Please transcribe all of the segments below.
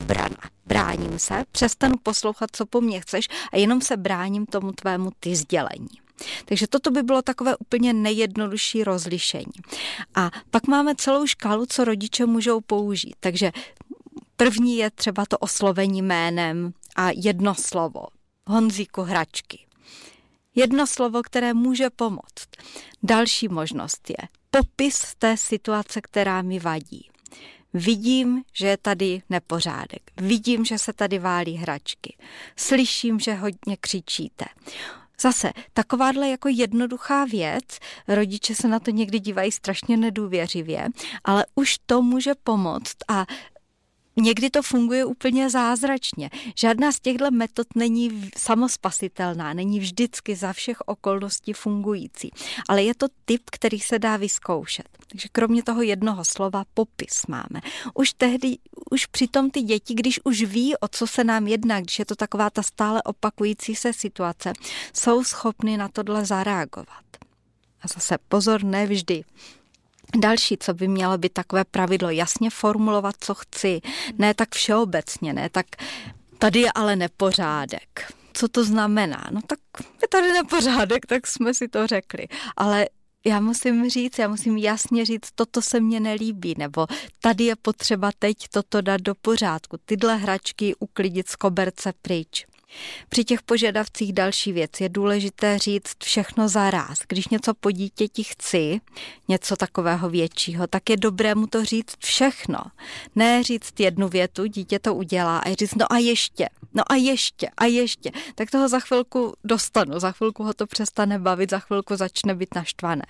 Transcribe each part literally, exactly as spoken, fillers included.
obrana. Bráním se, přestanu poslouchat, co po mně chceš a jenom se bráním tomu tvému ty sdělení. Takže toto by bylo takové úplně nejjednodušší rozlišení. A pak máme celou škálu, co rodiče můžou použít. Takže první je třeba to oslovení jménem a jedno slovo. Honzíku, hračky. Jedno slovo, které může pomoct. Další možnost je popis té situace, která mi vadí. Vidím, že je tady nepořádek. Vidím, že se tady válí hračky. Slyším, že hodně křičíte. Zase, takováhle jako jednoduchá věc, rodiče se na to někdy dívají strašně nedůvěřivě, ale už to může pomoct a někdy to funguje úplně zázračně. Žádná z těchto metod není samospasitelná, není vždycky za všech okolností fungující, ale je to tip, který se dá vyzkoušet. Takže kromě toho jednoho slova popis máme. Už tehdy, už přitom ty děti, když už ví, o co se nám jedná, když je to taková ta stále opakující se situace, jsou schopny na tohle zareagovat. A zase pozor, ne vždy. Další, co by mělo být takové pravidlo, jasně formulovat, co chci, ne tak všeobecně, ne tak tady je ale nepořádek. Co to znamená? No tak je tady nepořádek, tak jsme si to řekli, ale já musím říct, já musím jasně říct, toto se mně nelíbí, nebo tady je potřeba teď toto dát do pořádku, tyhle hračky uklidit z koberce pryč. Při těch požadavcích další věc je důležité říct všechno zaráz. Když něco po dítěti chci, něco takového většího, tak je dobré mu to říct všechno. Ne říct jednu větu, dítě to udělá a říct no a ještě, no a ještě, a ještě. Tak toho za chvilku dostanu, za chvilku ho to přestane bavit, za chvilku začne být naštvané.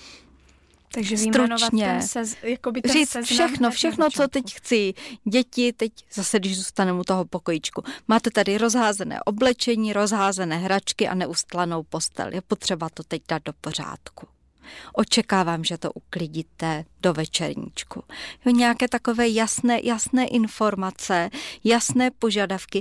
Takže vyjmenovat ten, sez, jakoby ten říct seznam. Všechno, všechno, co teď chci. Děti, teď zase, když zůstaneme u toho pokojíčku. Máte tady rozházené oblečení, rozházené hračky a neustlanou postel. Je potřeba to teď dát do pořádku. Očekávám, že to uklidíte do večerníčku. Jo, nějaké takové jasné, jasné informace, jasné požadavky.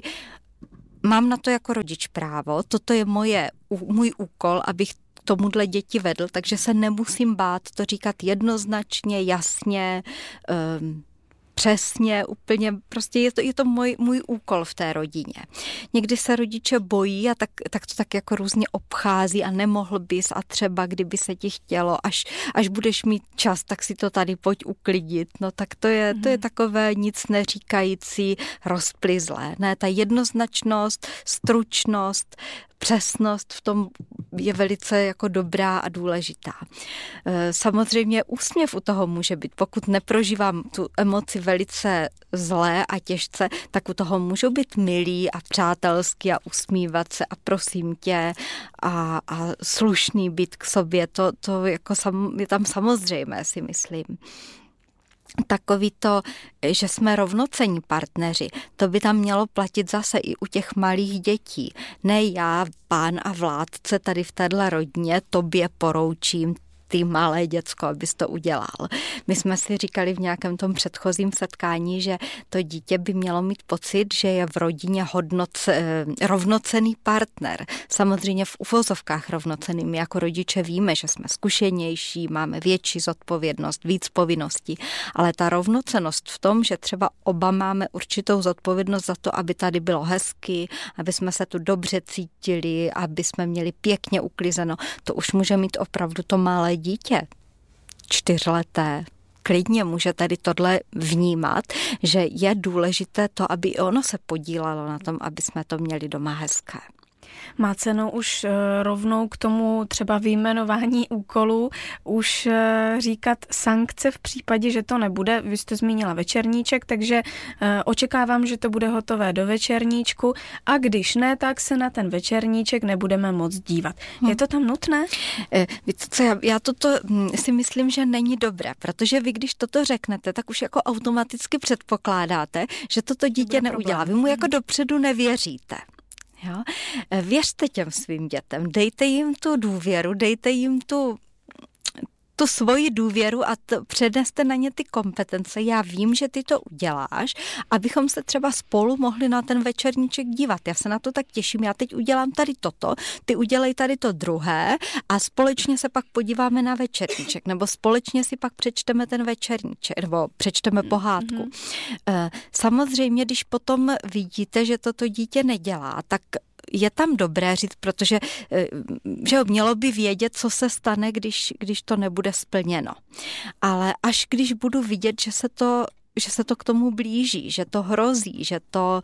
Mám na to jako rodič právo, toto je moje, můj úkol, abych tomuhle děti vedl, takže se nemusím bát to říkat jednoznačně, jasně, um, přesně, úplně, prostě je to, je to můj, můj úkol v té rodině. Někdy se rodiče bojí a tak, tak to tak jako různě obchází a nemohl bys a třeba kdyby se ti chtělo, až, až budeš mít čas, tak si to tady pojď uklidit. No tak to je, to je takové nic neříkající, rozplizlé. Ne, ta jednoznačnost, stručnost, přesnost v tom je velice jako dobrá a důležitá. Samozřejmě úsměv u toho může být. Pokud neprožívám tu emoci velice zlé a těžce, tak u toho můžou být milí a přátelský a usmívat se a prosím tě a, a slušný být k sobě. To, to jako sam, je tam samozřejmé, si myslím. Takový to, že jsme rovnocenní partneři, to by tam mělo platit zase i u těch malých dětí. Ne já, pán a vládce tady v téhle rodině, tobě poroučím, ty malé děcko, abys to udělal. My jsme si říkali v nějakém tom předchozím setkání, že to dítě by mělo mít pocit, že je v rodině hodnoce, rovnocenný partner. Samozřejmě v uvozovkách rovnocenný. My jako rodiče víme, že jsme zkušenější, máme větší zodpovědnost, víc povinností, ale ta rovnocennost v tom, že třeba oba máme určitou zodpovědnost za to, aby tady bylo hezky, aby jsme se tu dobře cítili, aby jsme měli pěkně uklizeno, to už může mít opravdu to malé dítě, čtyřleté, klidně může tady tohle vnímat, že je důležité to, aby i ono se podílelo na tom, aby jsme to měli doma hezké. Má cenu už rovnou k tomu třeba vyjmenování úkolů už říkat sankce v případě, že to nebude. Vy jste zmínila večerníček, takže očekávám, že to bude hotové do večerníčku a když ne, tak se na ten večerníček nebudeme moc dívat. Hmm. Je to tam nutné? Víte co, já, já toto si myslím, že není dobré, protože vy, když toto řeknete, tak už jako automaticky předpokládáte, že toto dítě neudělá. Vy mu jako dopředu nevěříte. Jo? Věřte těm svým dětem, dejte jim tu důvěru, dejte jim tu, tu svoji důvěru a to, předneste na ně ty kompetence. Já vím, že ty to uděláš, abychom se třeba spolu mohli na ten večerníček dívat. Já se na to tak těším, já teď udělám tady toto, ty udělej tady to druhé a společně se pak podíváme na večerníček, nebo společně si pak přečteme ten večerníček, nebo přečteme pohádku. Mm-hmm. Samozřejmě, když potom vidíte, že toto dítě nedělá, tak je tam dobré říct, protože že mělo by vědět, co se stane, když, když to nebude splněno. Ale až když budu vidět, že se to, že se to k tomu blíží, že to hrozí, že to...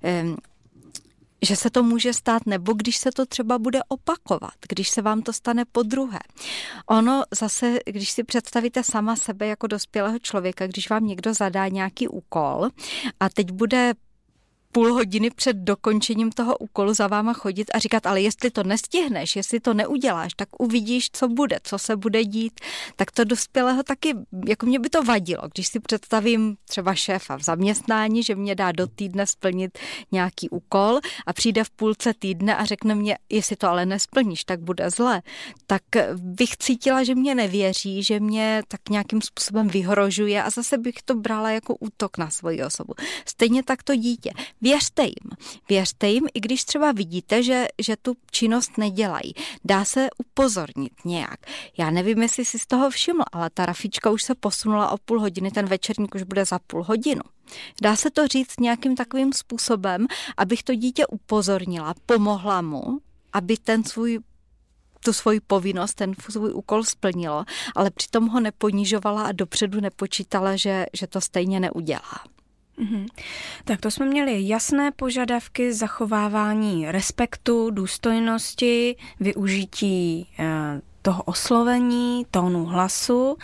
že se to může stát, nebo když se to třeba bude opakovat, když se vám to stane podruhé. Ono zase, když si představíte sama sebe jako dospělého člověka, když vám někdo zadá nějaký úkol a teď bude půl hodiny před dokončením toho úkolu za váma chodit a říkat, ale jestli to nestihneš, jestli to neuděláš, tak uvidíš, co bude, co se bude dít. Tak to dospělého taky, jako mě by to vadilo, když si představím třeba šéfa v zaměstnání, že mě dá do týdne splnit nějaký úkol a přijde v půlce týdne a řekne mě, jestli to ale nesplníš, tak bude zle. Tak bych cítila, že mě nevěří, že mě tak nějakým způsobem vyhrožuje a zase bych to brala jako útok na svoji osobu. Stejně tak to dítě. Věřte jim. Věřte jim, i když třeba vidíte, že, že tu činnost nedělají. Dá se upozornit nějak. Já nevím, jestli si z toho všiml, ale ta Rafička už se posunula o půl hodiny, ten večerník už bude za půl hodinu. Dá se to říct nějakým takovým způsobem, abych to dítě upozornila, pomohla mu, aby ten svůj tu svoji povinnost, ten svůj úkol splnilo, ale přitom ho neponižovala a dopředu nepočítala, že, že to stejně neudělá. Mm-hmm. Tak to jsme měli jasné požadavky zachovávání respektu, důstojnosti, využití eh, toho oslovení, tónu hlasu.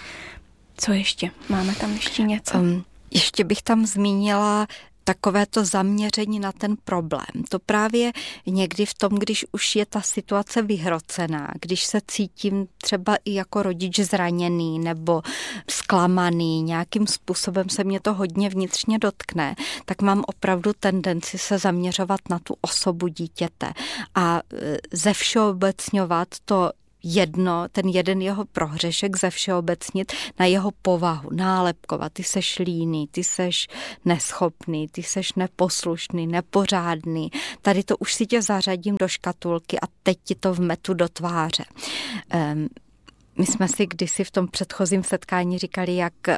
Co ještě? Máme tam ještě něco? Um, ještě bych tam zmínila takové to zaměření na ten problém. To právě někdy v tom, když už je ta situace vyhrocená, když se cítím třeba i jako rodič zraněný nebo zklamaný, nějakým způsobem se mě to hodně vnitřně dotkne, tak mám opravdu tendenci se zaměřovat na tu osobu dítěte a zevšeobecňovat to jedno, ten jeden jeho prohřešek zevšeobecnit na jeho povahu, nálepkovat, ty seš líný, ty seš neschopný, ty seš neposlušný, nepořádný, tady to už si tě zařadím do škatulky a teď ti to vmetu do tváře. Um, My jsme si kdysi v tom předchozím setkání říkali, jak eh,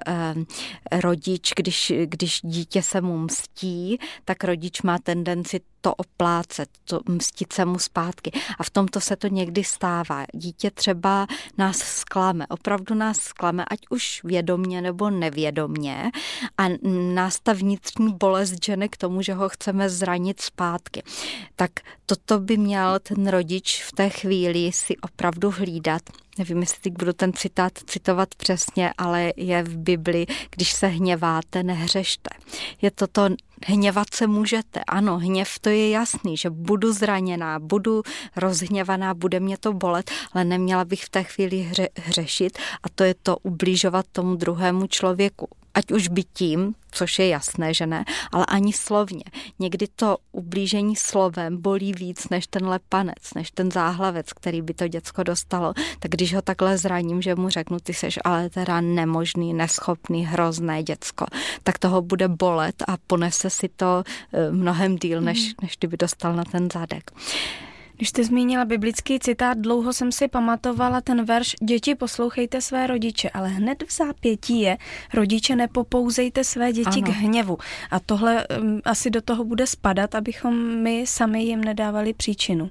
rodič, když, když dítě se mu mstí, tak rodič má tendenci to oplácet, to mstit se mu zpátky. A v tomto se to někdy stává. Dítě třeba nás zklame, opravdu nás zklame, ať už vědomně nebo nevědomně. A nás ta vnitřní bolest žene k tomu, že ho chceme zranit zpátky. Tak toto by měl ten rodič v té chvíli si opravdu hlídat. Nevím, jestli teď budu ten citát citovat přesně, ale je v Bibli, když se hněváte, nehřešte. Je to to, hněvat se můžete. Ano, hněv to je jasný, že budu zraněná, budu rozhněvaná, bude mě to bolet, ale neměla bych v té chvíli hře, hřešit a to je to ubližovat tomu druhému člověku. Ať už by tím, což je jasné, že ne, ale ani slovně. Někdy to ublížení slovem bolí víc než ten lepanec, než ten záhlavec, který by to děcko dostalo. Tak když ho takhle zraním, že mu řeknu, ty seš ale teda nemožný, neschopný, hrozné děcko, tak toho bude bolet a ponese si to mnohem díl, než, než kdyby dostal na ten zadek. Když jste zmínila biblický citát, dlouho jsem si pamatovala ten verš děti, poslouchejte své rodiče, ale hned v zápětí je rodiče, nepopouzejte své děti ano. k hněvu. A tohle um, asi do toho bude spadat, abychom my sami jim nedávali příčinu.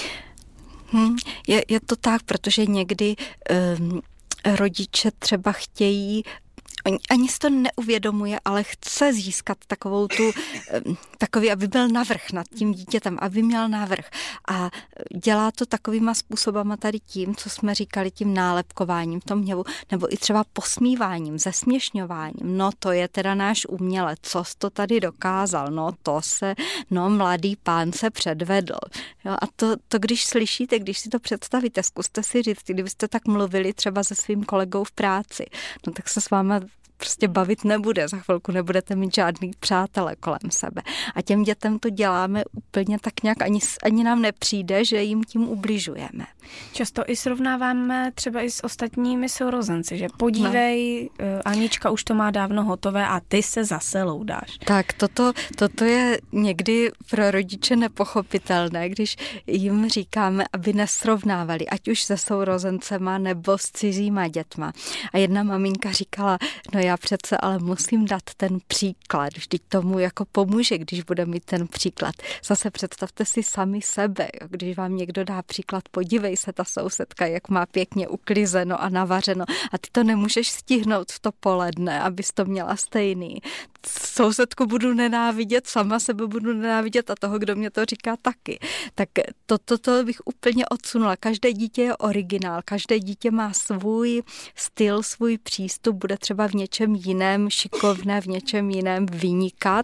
Hmm, je, je to tak, protože někdy um, rodiče třeba chtějí, ani si to neuvědomuje, ale chce získat takovou tu, takový, aby byl navrch nad tím dítětem, aby měl navrch. A dělá to takovýma způsobama tady tím, co jsme říkali, tím nálepkováním v tom hněvu, nebo i třeba posmíváním, zesměšňováním. No to je teda náš umělec, co jsi to tady dokázal, no to se, no mladý pán se předvedl. Jo, a to, to, když slyšíte, když si to představíte, zkuste si říct, kdybyste tak mluvili třeba se svým kolegou v práci, no tak se s váma prostě bavit nebude. Za chvilku nebudete mít žádný přátele kolem sebe. A těm dětem to děláme úplně tak nějak, ani, ani nám nepřijde, že jim tím ubližujeme. Často i srovnáváme třeba i s ostatními sourozenci, že podívej, no. Anička už to má dávno hotové a ty se zase loudáš. Tak toto, toto je někdy pro rodiče nepochopitelné, když jim říkáme, aby nesrovnávali, ať už se sourozencema nebo s cizíma dětma. A jedna maminka říkala, no já přece ale musím dát ten příklad, vždyť tomu jako pomůže, když bude mít ten příklad. Zase představte si sami sebe, jo? Když vám někdo dá příklad, podívej se ta sousedka, jak má pěkně uklizeno a navařeno a ty to nemůžeš stihnout v to poledne, abys to měla stejný. Sousedku budu nenávidět, sama sebe budu nenávidět a toho, kdo mě to říká, taky. Tak toto to, to bych úplně odsunula. Každé dítě je originál, každé dítě má svůj styl, svůj přístup, bude třeba v něčem jiném šikovné, v něčem jiném vynikat,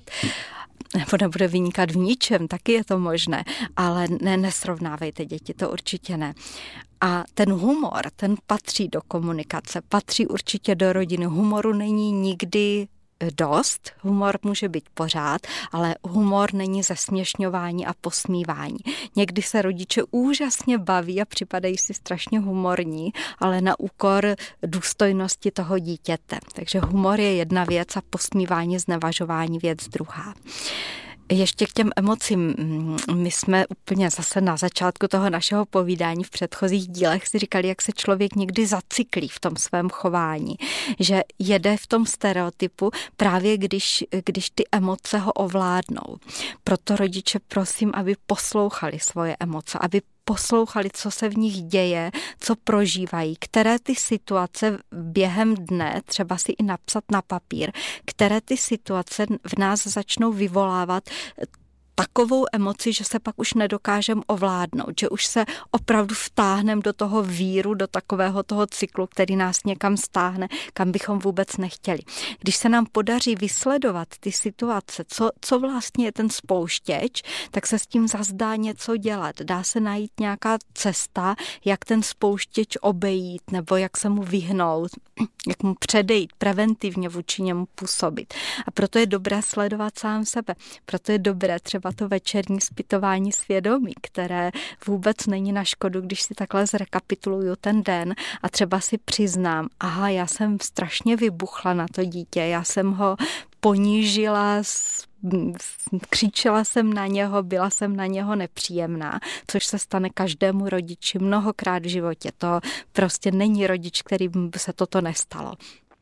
nebo nebude vynikat v ničem, taky je to možné, ale ne, nesrovnávejte děti, to určitě ne. A ten humor, ten patří do komunikace, patří určitě do rodiny. Humoru není nikdy dost, humor může být pořád, ale humor není zesměšňování a posmívání. Někdy se rodiče úžasně baví a připadají si strašně humorní, ale na úkor důstojnosti toho dítěte. Takže humor je jedna věc a posmívání, znevažování věc druhá. Ještě k těm emocím. My jsme úplně zase na začátku toho našeho povídání v předchozích dílech si říkali, jak se člověk někdy zacyklí v tom svém chování, že jede v tom stereotypu právě když, když ty emoce ho ovládnou. Proto rodiče prosím, aby poslouchali svoje emoce, aby poslouchali, co se v nich děje, co prožívají, které ty situace během dne, třeba si i napsat na papír, které ty situace v nás začnou vyvolávat takovou emoci, že se pak už nedokážeme ovládnout, že už se opravdu vtáhneme do toho víru, do takového toho cyklu, který nás někam stáhne, kam bychom vůbec nechtěli. Když se nám podaří vysledovat ty situace, co, co vlastně je ten spouštěč, tak se s tím zazdá něco dělat. Dá se najít nějaká cesta, jak ten spouštěč obejít, nebo jak se mu vyhnout, jak mu předejít, preventivně vůči němu působit. A proto je dobré sledovat sám sebe. Proto je dobré třeba to večerní zpytování svědomí, které vůbec není na škodu, když si takhle zrekapituluju ten den a třeba si přiznám, aha, já jsem strašně vybuchla na to dítě, já jsem ho ponížila, křičela jsem na něho, byla jsem na něho nepříjemná, což se stane každému rodiči mnohokrát v životě. To prostě není rodič, který by se toto nestalo.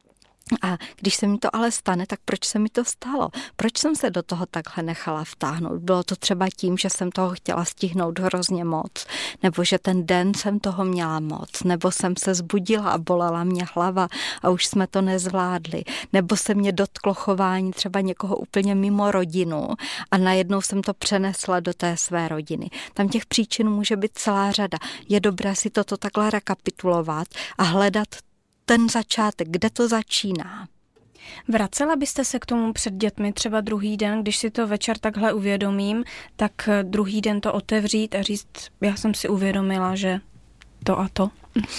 A když se mi to ale stane, tak proč se mi to stalo? Proč jsem se do toho takhle nechala vtáhnout? Bylo to třeba tím, že jsem toho chtěla stihnout hrozně moc, nebo že ten den jsem toho měla moc, nebo jsem se zbudila a bolela mě hlava a už jsme to nezvládli, nebo se mě dotklo chování třeba někoho úplně mimo rodinu a najednou jsem to přenesla do té své rodiny. Tam těch příčin může být celá řada. Je dobré si toto takhle rekapitulovat a hledat ten začátek, kde to začíná. Vracela byste se k tomu před dětmi třeba druhý den, když si to večer takhle uvědomím, tak druhý den to otevřít a říct, já jsem si uvědomila, že to a to?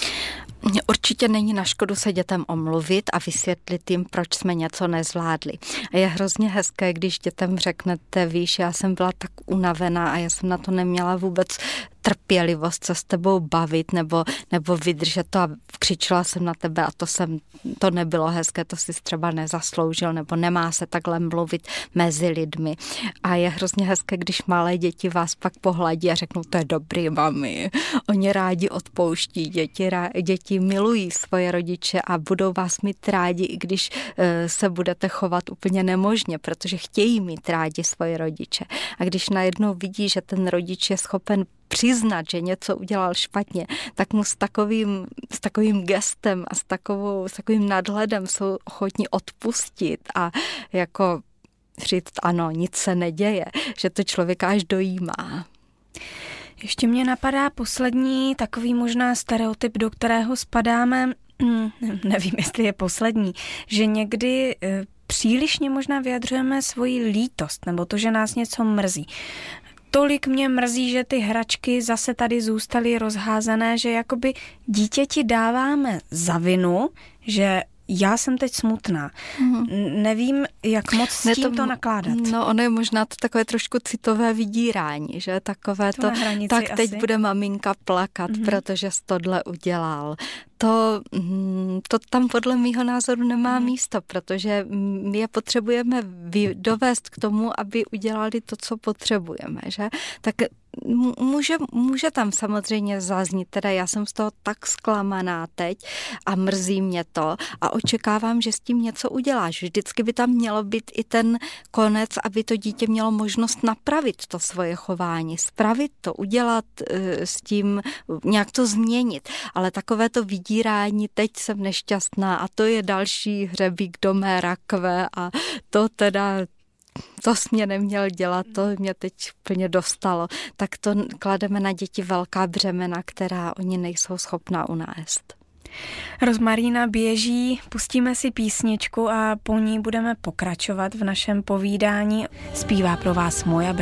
Určitě není na škodu se dětem omluvit a vysvětlit jim, proč jsme něco nezvládli. A je hrozně hezké, když dětem řeknete, víš, já jsem byla tak unavená a já jsem na to neměla vůbec trpělivost se s tebou bavit nebo, nebo vydržet to a křičela jsem na tebe a to, jsem, to nebylo hezké, to si třeba nezasloužil nebo nemá se takhle mluvit mezi lidmi. A je hrozně hezké, když malé děti vás pak pohladí a řeknou, to je dobrý, mami. Oni rádi odpouští, děti, rá, děti milují svoje rodiče a budou vás mít rádi, i když e, se budete chovat úplně nemožně, protože chtějí mít rádi svoje rodiče. A když najednou vidí, že ten rodič je schopen přiznat, že něco udělal špatně, tak mu s takovým, s takovým gestem a s, takovou, s takovým nadhledem jsou ochotní odpustit a jako říct ano, nic se neděje, že to člověka až dojímá. Ještě mě napadá poslední takový možná stereotyp, do kterého spadáme, nevím, jestli je poslední, že někdy přílišně možná vyjadřujeme svoji lítost nebo to, že nás něco mrzí. Tolik mě mrzí, že ty hračky zase tady zůstaly rozházené, že jakoby dítěti dáváme za vinu, že já jsem teď smutná. Mm-hmm. Nevím, jak moc s ne, tím to, to nakládat. No, ono je možná to takové trošku citové vydírání, že? Takové to, to tak teď asi bude maminka plakat, mm-hmm. protože jsi tohle udělal. To, to tam podle mýho názoru nemá mm-hmm. místo, protože my je potřebujeme dovést k tomu, aby udělali to, co potřebujeme, že? Tak Může, může tam samozřejmě zaznít, teda já jsem z toho tak zklamaná teď a mrzí mě to a očekávám, že s tím něco uděláš. Vždycky by tam mělo být i ten konec, aby to dítě mělo možnost napravit to svoje chování, spravit to, udělat e, s tím, nějak to změnit. Ale takové to vydírání, teď jsem nešťastná a to je další hřebík do mé rakve a to teda to jsi mě neměl dělat, to mě teď úplně dostalo. Tak to klademe na děti velká břemena, která oni nejsou schopná unést. Rozmarína běží, pustíme si písničku a po ní budeme pokračovat v našem povídání. Zpívá pro vás Moja Brna.